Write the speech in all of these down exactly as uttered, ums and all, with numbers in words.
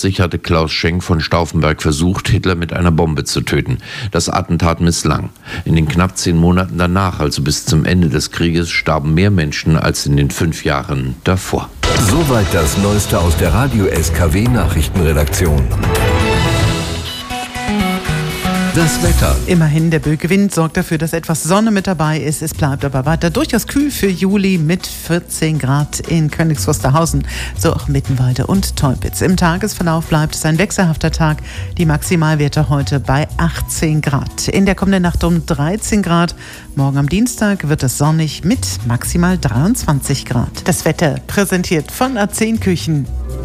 hatte Klaus Schenk von Stauffenberg versucht, Hitler mit einer Bombe zu töten. Das Attentat misslang. In den knapp zehn Monaten danach, also bis zum Ende des Krieges, starben mehr Menschen als in den fünf Jahren davor. Soweit das Neueste aus der Radio-S K W-Nachrichtenredaktion. Das Wetter. Immerhin, der böige Wind sorgt dafür, dass etwas Sonne mit dabei ist. Es bleibt aber weiter durchaus kühl für Juli mit vierzehn Grad in Königs Wusterhausen, so auch Mittenwalde und Teupitz. Im Tagesverlauf bleibt es ein wechselhafter Tag. Die Maximalwerte heute bei achtzehn Grad. In der kommenden Nacht um dreizehn Grad. Morgen am Dienstag wird es sonnig mit maximal dreiundzwanzig Grad. Das Wetter präsentiert von A zehn Küchen.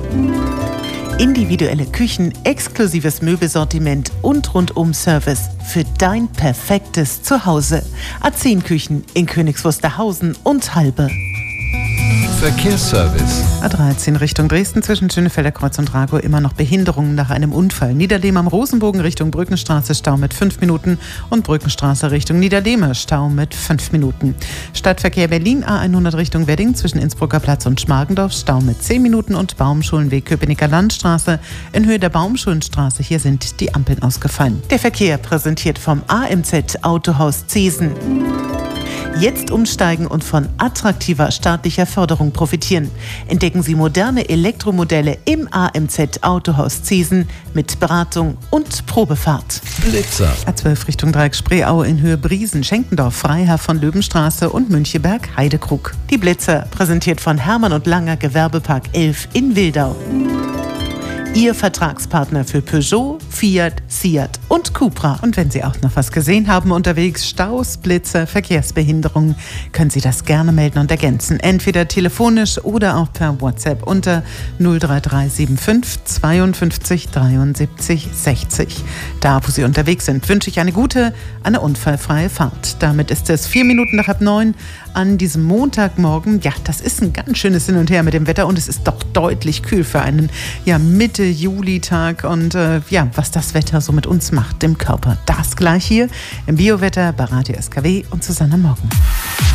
Individuelle Küchen, exklusives Möbelsortiment und Rundum-Service für dein perfektes Zuhause. A zehn Küchen in Königs Wusterhausen und Halbe. Verkehrsservice. A dreizehn Richtung Dresden zwischen Schönefelder Kreuz und Rago immer noch Behinderungen nach einem Unfall. Niederlehm am Rosenbogen Richtung Brückenstraße Stau mit fünf Minuten und Brückenstraße Richtung Niederlehme Stau mit fünf Minuten. Stadtverkehr Berlin A hundert Richtung Wedding zwischen Innsbrucker Platz und Schmargendorf Stau mit zehn Minuten und Baumschulenweg Köpenicker Landstraße in Höhe der Baumschulenstraße. Hier sind die Ampeln ausgefallen. Der Verkehr präsentiert vom A M Z Autohaus Zesen. Jetzt umsteigen und von attraktiver staatlicher Förderung profitieren. Entdecken Sie moderne Elektromodelle im A M Z Autohaus Zesen mit Beratung und Probefahrt. Blitzer. A zwölf Richtung Dreieck-Spreeaue in Höhe Briesen, Schenkendorf, Freiherr von Löwenstraße und Müncheberg, Heidekrug. Die Blitzer präsentiert von Hermann und Langer Gewerbepark elf in Wildau. Ihr Vertragspartner für Peugeot, Fiat, Seat und Cupra. Und wenn Sie auch noch was gesehen haben unterwegs, Staus, Blitze, Verkehrsbehinderungen, können Sie das gerne melden und ergänzen. Entweder telefonisch oder auch per WhatsApp unter null drei drei sieben fünf zweiundfünfzig dreiundsiebzig sechzig. Da, wo Sie unterwegs sind, wünsche ich eine gute, eine unfallfreie Fahrt. Damit ist es vier Minuten nach halb neun an diesem Montagmorgen. Ja, das ist ein ganz schönes Hin und Her mit dem Wetter und es ist doch deutlich kühl für einen ja, Mitte-Juli-Tag. Und äh, ja, was das Wetter so mit uns macht im Körper, das gleich hier im Biowetter bei Radio S K W und Susanne Morgen.